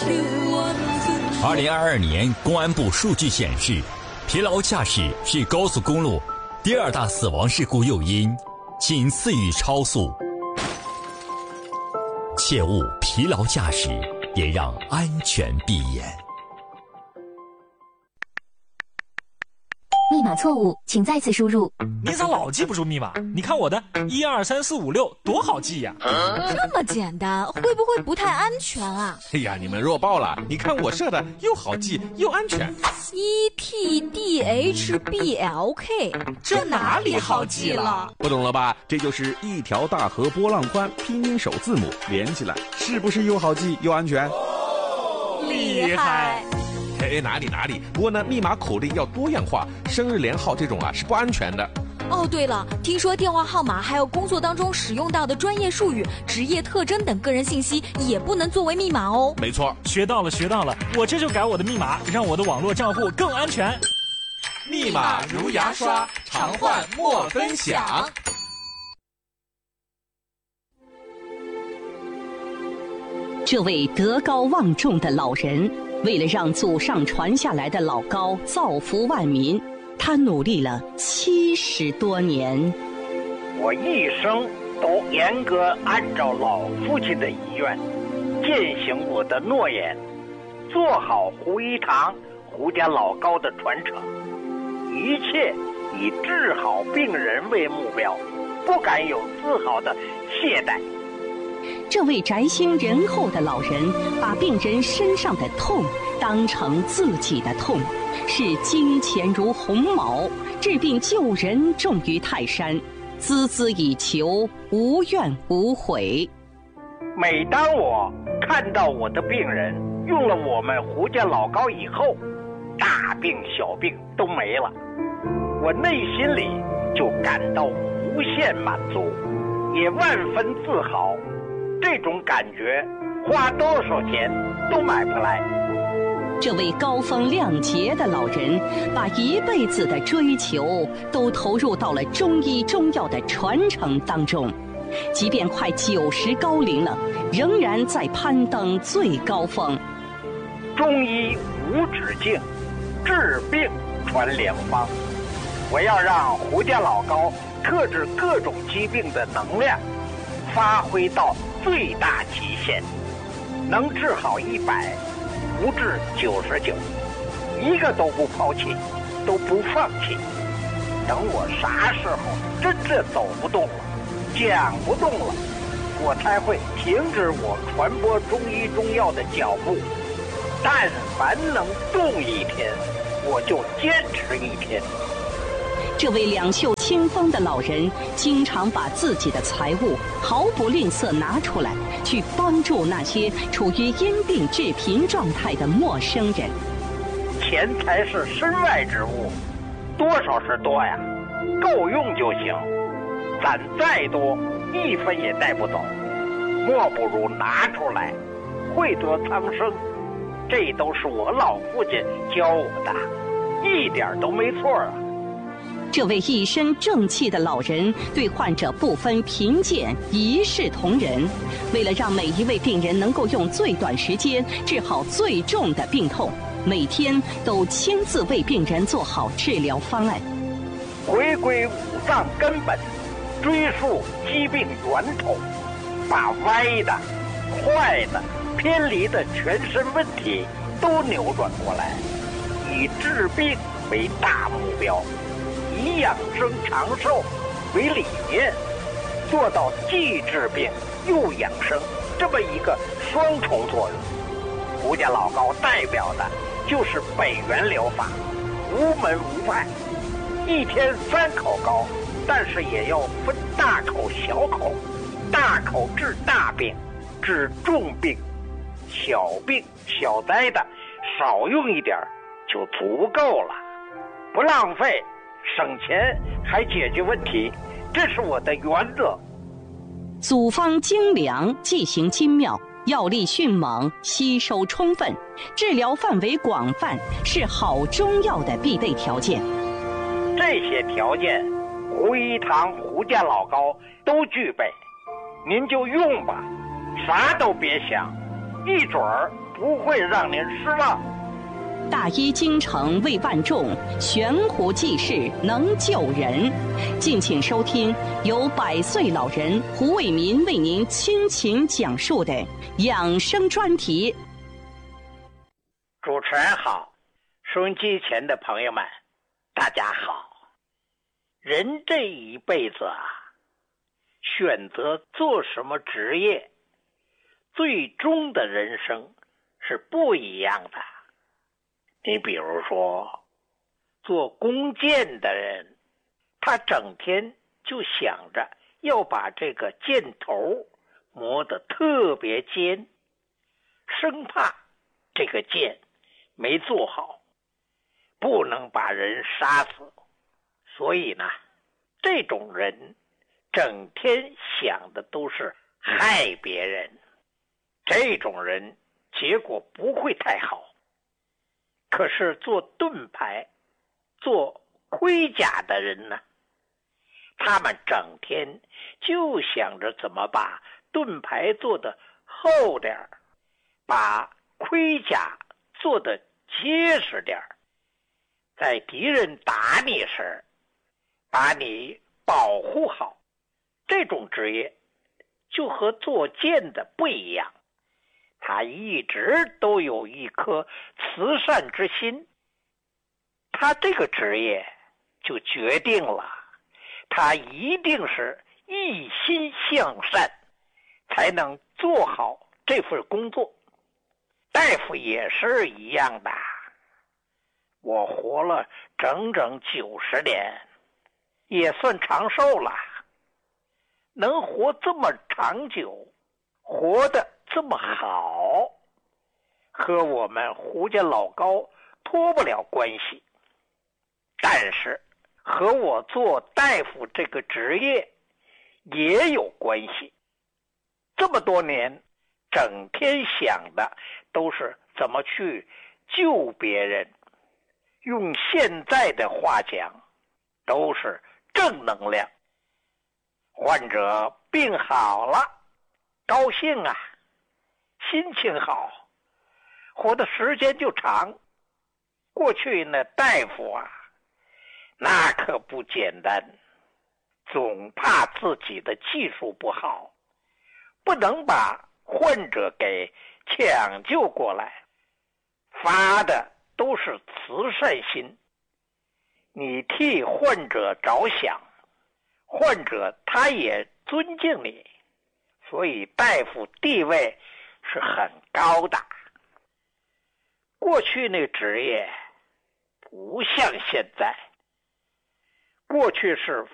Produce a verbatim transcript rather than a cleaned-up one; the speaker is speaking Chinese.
二零二二年，公安部数据显示，疲劳驾驶是高速公路第二大死亡事故诱因，仅次于超速。切勿疲劳驾驶，也让安全闭眼。 密码错误，请再次输入。 你咋老记不住密码？你看我的一二三四五六多好记呀！ 这么简单，会不会不太安全啊？ 哎呀，你们弱爆了！你看我设的又好记又安全。 E T D H B L K， 这哪里好记了？ 不懂了吧？这就是一条大河波浪宽，拼音首字母连起来，是不是又好记又安全？ 厉害！ 哎，哪里哪里，不过呢，密码口令要多样化，生日连号这种啊是不安全的。 哦，对了，听说电话号码还有工作当中使用到的专业术语、职业特征等个人信息也不能作为密码哦。 没错， 学到了学到了，我这就改我的密码，让我的网络账户更安全。 密码如牙刷，常换莫分享。 这位德高望重的老人，为了让祖上传下来的老高造福万民，他努力了七十多年。 我一生都严格按照老父亲的遗愿，践行我的诺言，做好胡一堂胡家老高的传承，一切以治好病人为目标，不敢有丝毫的懈怠。 这位宅心仁厚的老人，把病人身上的痛当成自己的痛，视金钱如鸿毛，治病救人重于泰山，孜孜以求，无怨无悔。 每当我看到我的病人用了我们胡家老高以后，大病小病都没了，我内心里就感到无限满足，也万分自豪。这种感觉花多少钱都买不来。 这位高风亮节的老人，把一辈子的追求都投入到了中医中药的传承当中，即便快九十高龄了，仍然在攀登最高峰。 中医无止境，治病传良方。我要让胡家老高克制各种疾病的能量发挥到最大极限，能治好一百，不治九十九，一个都不抛弃，都不放弃。等我啥时候真正走不动了，讲不动了，我才会停止我传播中医中药的脚步。但凡能动一天，我就坚持一天。 这位两袖清风的老人，经常把自己的财物毫不吝啬拿出来，去帮助那些处于因病致贫状态的陌生人。 钱财是身外之物，多少是多呀，够用就行。攒再多，一分也带不走，莫不如拿出来，惠泽苍生。这都是我老父亲教我的，一点都没错啊。 这位一身正气的老人对患者不分贫贱，一视同仁。为了让每一位病人能够用最短时间治好最重的病痛，每天都亲自为病人做好治疗方案。 回归五脏根本，追溯疾病源头，把歪的、坏的、偏离的全身问题都扭转过来，以治病为大目标，以养生长寿为理念，做到既治病又养生这么一个双重作用。胡家老高代表的就是北元疗法，无门无派，一天三口膏，但是也要分大口小口，大口治大病，治重病，小病小灾的少用一点就足够了，不浪费，省钱还解决问题，这是我的原则。 组方精良，剂型精妙，药力迅猛，吸收充分，治疗范围广泛，是好中药的必备条件。 这些条件，胡一堂胡家老高都具备，您就用吧，啥都别想，一准儿不会让您失望。 大医精诚为万众，悬壶济世能救人。敬请收听由百岁老人胡卫民为您倾情讲述的养生专题。 主持人好，收音机前的朋友们，大家好。人这一辈子啊，选择做什么职业，最终的人生是不一样的。你比如说，做弓箭的人，他整天就想着要把这个箭头磨得特别尖，生怕这个箭没做好，不能把人杀死。所以呢，这种人整天想的都是害别人，这种人结果不会太好。可是做盾牌、做盔甲的人呢，他们整天就想着怎么把盾牌做得厚点儿，把盔甲做得结实点儿，在敌人打你时把你保护好。这种职业就和做剑的不一样，他一直都有一颗慈善之心。他这个职业就决定了他一定是一心向善，才能做好这份工作。大夫也是一样的，我活了整整九十年，也算长寿了。能活这么长久，活得这么好，和我们胡家老高脱不了关系，但是和我做大夫这个职业也有关系。这么多年，整天想的都是怎么去救别人，用现在的话讲，都是正能量。患者病好了，高兴啊，心情好，活的时间就长。过去那大夫啊，那可不简单，总怕自己的技术不好，不能把患者给抢救过来，发的都是慈善心。你替患者着想，患者他也尊敬你，所以大夫地位是很高的。过去那职业不像现在，过去是